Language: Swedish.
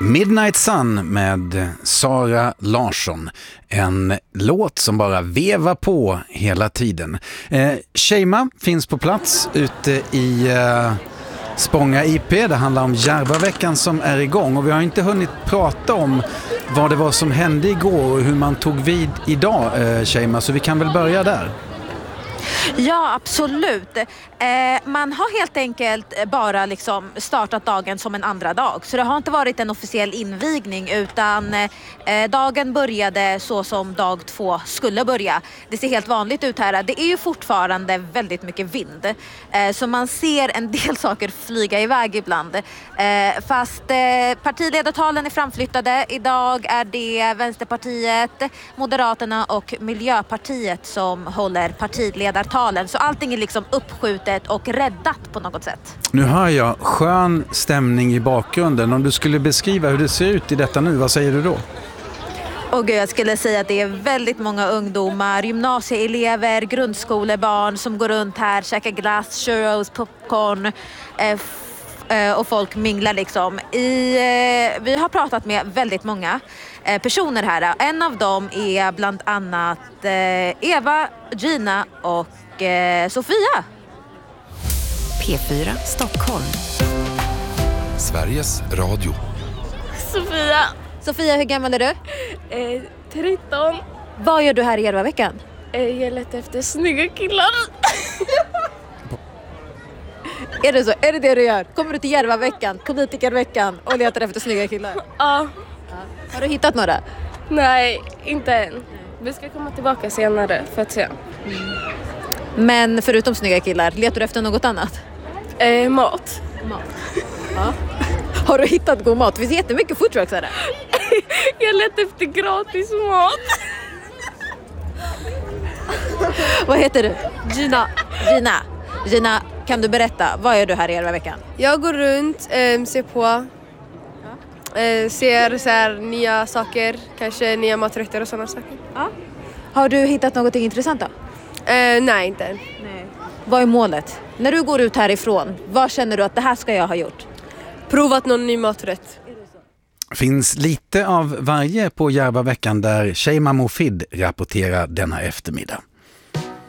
Midnight Sun med Sara Larsson. En låt som bara vevar på hela tiden. Sheima finns på plats ute i Spånga IP. Det handlar om Järvaveckan som är igång. Och vi har inte hunnit prata om vad det var som hände igår och hur man tog vid idag, Sheima. Så vi kan väl börja där. Ja, absolut. Man har helt enkelt bara startat dagen som en andra dag. Så det har inte varit en officiell invigning utan dagen började så som dag 2 skulle börja. Det ser helt vanligt ut här. Det är ju fortfarande väldigt mycket vind. Så man ser en del saker flyga iväg ibland. Fast partiledartalen är framflyttade. Idag är det Vänsterpartiet, Moderaterna och Miljöpartiet som håller partiledartalen. Så allting är uppskjutet och räddat på något sätt. Nu hör jag skön stämning i bakgrunden. Om du skulle beskriva hur det ser ut i detta nu, vad säger du då? Jag skulle säga att det är väldigt många ungdomar, gymnasieelever, grundskolebarn som går runt här, käkar glass, churros, popcorn och folk minglar vi har pratat med väldigt många personer här. En av dem är bland annat Eva, Gina och Sofia. P4 Stockholm. Sveriges Radio. Sofia, hur gammal är du? 13. Vad gör du här i Järvaveckan? Jag letar efter snygga killar. Är det så? Är det du gör? Kommer du till Järvaveckan, politikerveckan och letar efter snygga killar? Ja. Har du hittat några? Nej, inte än. Vi ska komma tillbaka senare för att se. Men förutom snygga killar, letar du efter något annat? Mat. Ja. Har du hittat god mat? Det finns jättemycket foodtrucks här. Jag letar efter gratis mat. Vad heter du? Gina, kan du berätta, vad gör du här i Järvaveckan? Jag går runt, ser på, ser så här nya saker, kanske nya maträtter och sådana saker. Ja. Har du hittat något intressant då? Nej, inte än. Nej. Vad är målet? När du går ut härifrån, vad känner du att det här ska jag ha gjort? Provat någon ny maträtt. Finns lite av varje på Järvaveckan där Sheima Mofid rapporterar denna eftermiddag.